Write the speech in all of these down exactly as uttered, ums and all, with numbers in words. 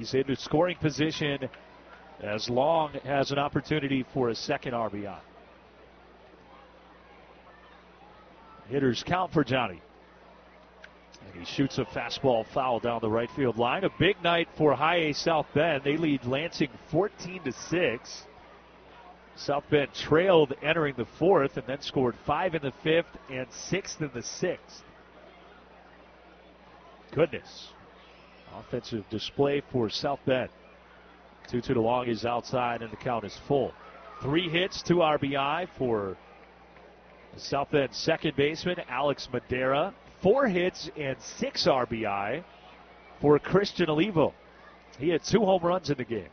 He's into scoring position as Long has an opportunity for a second R B I. Hitters count for Johnny. And he shoots a fastball foul down the right field line. A big night for High A South Bend. They lead Lansing fourteen to six. South Bend trailed entering the fourth and then scored five in the fifth and sixth in the sixth. Goodness. Offensive display for South Bend. two two to Long is outside and the count is full. Three hits, two R B I for South Bend second baseman Alex Madera. Four hits and six R B I for Christian Olivo. He had two home runs in the game.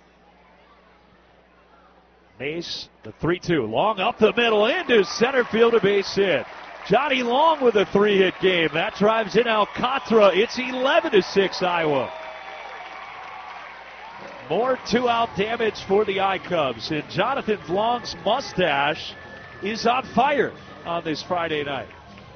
Mace, the three two. Long up the middle into center field, a base hit. Johnny Long with a three-hit game. That drives in Alcantara. It's eleven to six Iowa. More two-out damage for the I-Cubs. And Jonathan Long's mustache is on fire on this Friday night.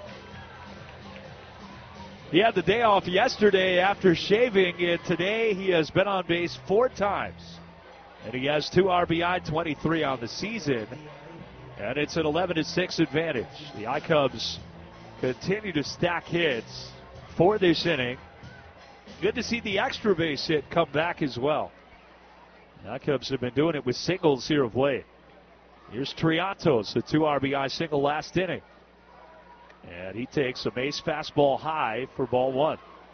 He had the day off yesterday after shaving, and today he has been on base four times. And he has two R B I, twenty-three on the season. And it's an eleven to six advantage. The I-Cubs continue to stack hits for this inning. Good to see the extra base hit come back as well. The I-Cubs have been doing it with singles here of late. Here's Triantos, the two R B I single last inning. And he takes a Mace fastball high for ball one.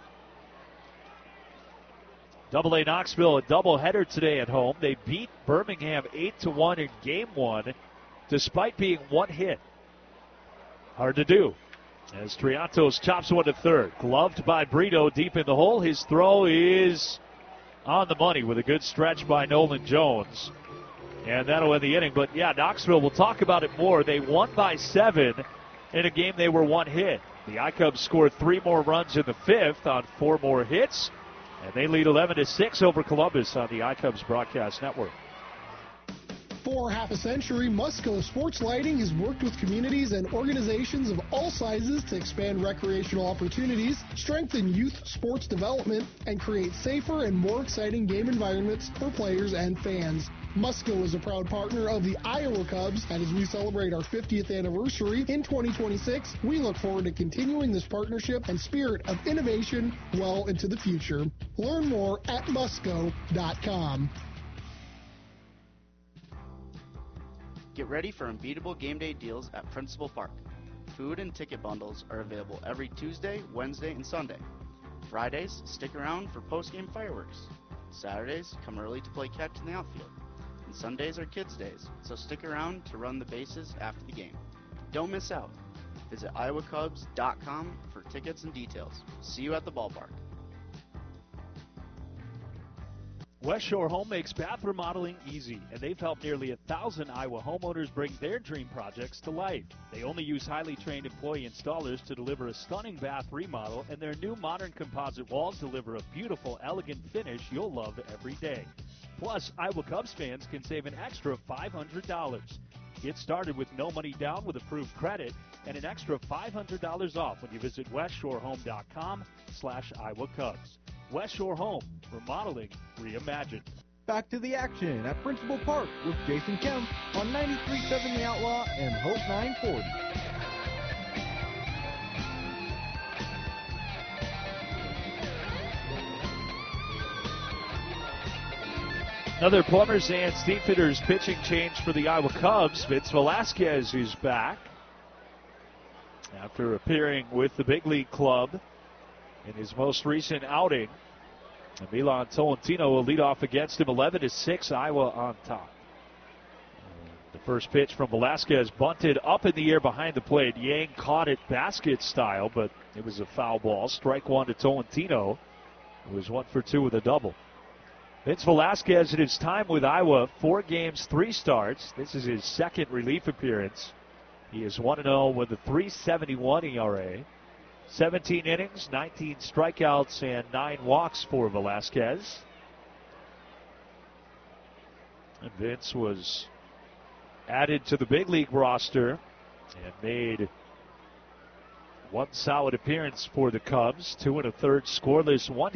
Double A Knoxville, a doubleheader today at home. They beat Birmingham eight to one in game one, despite being one hit. Hard to do. As Triantos chops one to third. Gloved by Brito deep in the hole. His throw is on the money with a good stretch by Nolan Jones. And that'll end the inning. But yeah, Knoxville, we'll talk about it more. They won by seven in a game they were one hit. The I-Cubs scored three more runs in the fifth on four more hits. And they lead eleven to six over Columbus on the I-Cubs broadcast network. For half a century, Musco Sports Lighting has worked with communities and organizations of all sizes to expand recreational opportunities, strengthen youth sports development, and create safer and more exciting game environments for players and fans. Musco is a proud partner of the Iowa Cubs, and as we celebrate our fiftieth anniversary in twenty twenty-six, we look forward to continuing this partnership and spirit of innovation well into the future. Learn more at musco dot com. Get ready for unbeatable game day deals at Principal Park. Food and ticket bundles are available every Tuesday, Wednesday, and Sunday. Fridays, stick around for post-game fireworks. Saturdays, come early to play catch in the outfield. And Sundays are kids' days, so stick around to run the bases after the game. Don't miss out. Visit iowa cubs dot com for tickets and details. See you at the ballpark. West Shore Home makes bath remodeling easy, and they've helped nearly a thousand Iowa homeowners bring their dream projects to life. They only use highly trained employee installers to deliver a stunning bath remodel, and their new modern composite walls deliver a beautiful, elegant finish you'll love every day. Plus, Iowa Cubs fans can save an extra five hundred dollars. Get started with no money down with approved credit and an extra five hundred dollars off when you visit west shore home dot com slash Iowa Cubs. West Shore Home, remodeling reimagined. Back to the action at Principal Park with Jason Kemp on ninety-three point seven The Outlaw and Hope nine forty. Another Plumbers and Steamfitters pitching change for the Iowa Cubs. Vince Velasquez is back after appearing with the big league club in his most recent outing. And Milan Tolentino will lead off against him. eleven to six, Iowa on top. The first pitch from Velasquez bunted up in the air behind the plate. Yang caught it basket style, but it was a foul ball. Strike one to Tolentino, who was one for two with a double. Vince Velasquez in his time with Iowa, four games, three starts. This is his second relief appearance. He is one and oh with a three seventy-one E R A. seventeen innings, nineteen strikeouts, and nine walks for Velasquez. And Vince was added to the big league roster and made one solid appearance for the Cubs. Two and a third scoreless, one